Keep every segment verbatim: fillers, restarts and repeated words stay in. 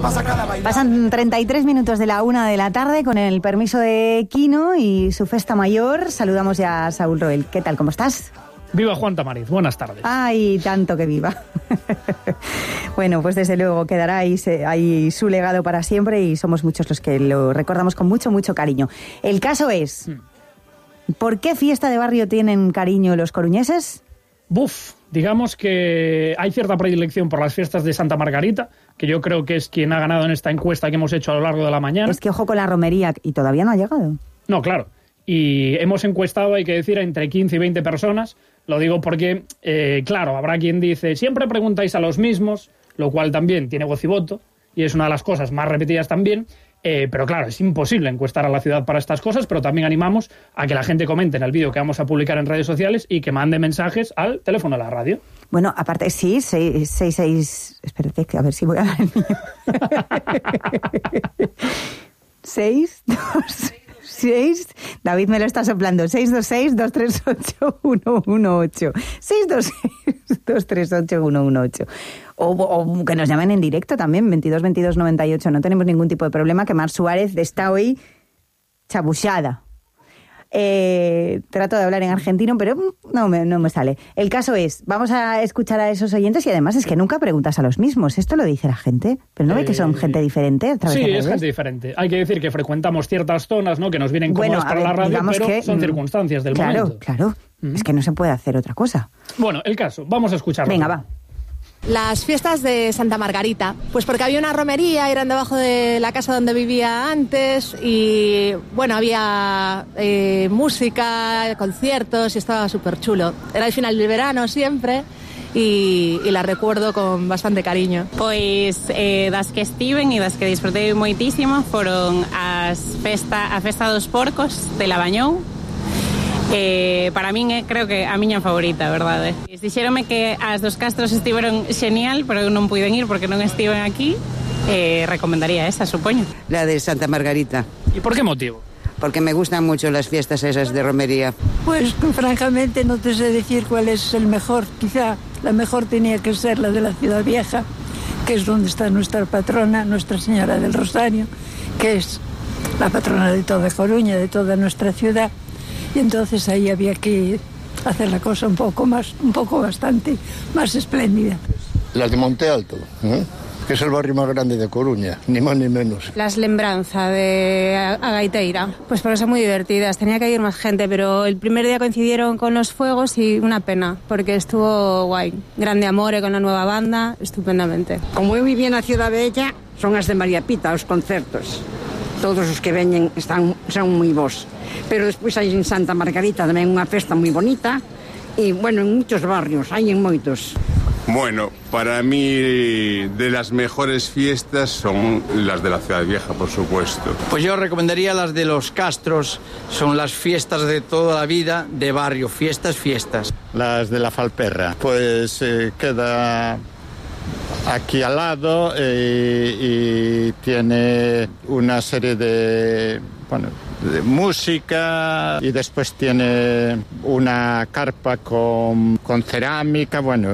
Pasan treinta y tres minutos de la una de la tarde con el permiso de Quino y su festa mayor. Saludamos ya a Saúl Roel. ¿Qué tal? ¿Cómo estás? Viva Juan Tamariz, buenas tardes. Ay, tanto que viva. Bueno, pues desde luego quedará ahí, ahí su legado para siempre y somos muchos los que lo recordamos con mucho, mucho cariño. El caso es, ¿por qué fiesta de barrio tienen cariño los coruñeses? Buf, digamos que hay cierta predilección por las fiestas de Santa Margarita, que yo creo que es quien ha ganado en esta encuesta que hemos hecho a lo largo de la mañana. Es que ojo con la romería, y todavía no ha llegado. No, claro. Y hemos encuestado, hay que decir, a entre quince y veinte personas. Lo digo porque, eh, claro, habrá quien dice, siempre preguntáis a los mismos, lo cual también tiene voz y voto, y es una de las cosas más repetidas también. Eh, pero claro, es imposible encuestar a la ciudad para estas cosas, pero también animamos a que la gente comente en el vídeo que vamos a publicar en redes sociales y que mande mensajes al teléfono de la radio. Bueno, aparte, sí, seis, seis, seis... Espérate, a ver si voy a dar el mío. Seis, dos... seis, David me lo está soplando, seis dos seis, dos tres ocho, uno uno ocho, seis dos seis, dos tres ocho, uno uno ocho. O, o que nos llamen en directo también, veintidós veintidós noventa y ocho, no tenemos ningún tipo de problema, que Mar Suárez está hoy chabuchada. Eh, trato de hablar en argentino, pero no me, no me sale. El caso es, vamos a escuchar a esos oyentes y además es que nunca preguntas a los mismos. Esto lo dice la gente, pero ¿no eh, ve que son gente diferente? A través sí, de es gente diferente. Hay que decir que frecuentamos ciertas zonas, ¿no?, que nos vienen cómodas bueno, para ver, la radio, pero que, son circunstancias del claro, momento. Claro, claro. Mm. Es que no se puede hacer otra cosa. Bueno, el caso, vamos a escucharlo. Venga, va. Las fiestas de Santa Margarita, pues porque había una romería, eran debajo de la casa donde vivía antes y bueno, había eh, música, conciertos y estaba súper chulo. Era el final del verano siempre y, y la recuerdo con bastante cariño. Pois eh, das que estiven e das que disfrutei moitísimo foron as festa, a festa dos porcos de Labañón. Eh, para min é, creo que a miña favorita, verdade. Dixéronme que as dos castros estiveron xenial, pero eu non puiden ir porque non estiven aquí. Eh, recomendaría esa, supoño. La de Santa Margarita. ¿Y por qué motivo? Porque me gustan mucho las fiestas esas de romería. Pues francamente no te sé decir cuál es el mejor. Quizá la mejor tenía que ser la de la Ciudad Vieja, que es donde está nuestra patrona, Nuestra Señora del Rosario, que es la patrona de toda Coruña, de toda nuestra ciudad. Y entonces ahí había que hacer la cosa un poco más, un poco bastante más espléndida. Las de Monte Alto, ¿eh? Que es el barrio más grande de Coruña, ni más ni menos. Las Lembranza de Agaiteira, pues porque son muy divertidas, tenía que ir más gente, pero el primer día coincidieron con los fuegos y una pena, porque estuvo guay. Grande Amore con la nueva banda, estupendamente. Como eu vivía na Ciudad Bella, son as de María Pita, os concertos. Todos os que veñen están, son moi bons. Pero despois hai en Santa Margarita tamén unha festa moi bonita e, bueno, en muchos barrios, hai en moitos. Bueno, para mí de las mejores fiestas son las de la Ciudad Vieja, por supuesto. Pues yo recomendaría las de los castros, son las fiestas de toda la vida de barrio, fiestas, fiestas. Las de la Falperra, pues eh, queda aquí al lado eh, y tiene una serie de, bueno, de música y después tiene una carpa con, con cerámica, bueno,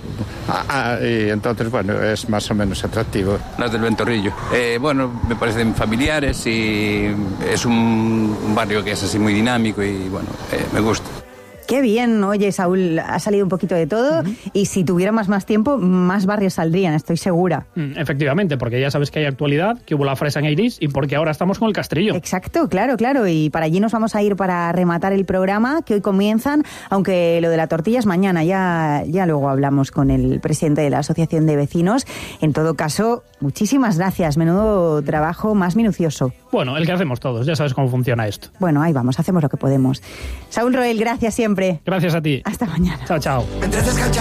ah, y entonces, bueno, es más o menos atractivo. Las del Ventorrillo. Eh, bueno, me parecen familiares y es un barrio que es así muy dinámico y, bueno, eh, me gusta. Qué bien, oye, Saúl, ha salido un poquito de todo uh-huh. Y si tuviéramos más tiempo, más barrios saldrían, estoy segura. Mm, efectivamente, porque ya sabes que hay actualidad, que hubo la fresa en Iris y porque ahora estamos con el Castrillo. Exacto, claro, claro, y para allí nos vamos a ir para rematar el programa, que hoy comienzan, aunque lo de la tortilla es mañana, ya, ya luego hablamos con el presidente de la Asociación de Vecinos. En todo caso, muchísimas gracias, menudo trabajo más minucioso. Bueno, el que hacemos todos, ya sabes cómo funciona esto. Bueno, ahí vamos, hacemos lo que podemos. Saúl Roel, gracias siempre. Gracias a ti. Hasta mañana. Chao, chao.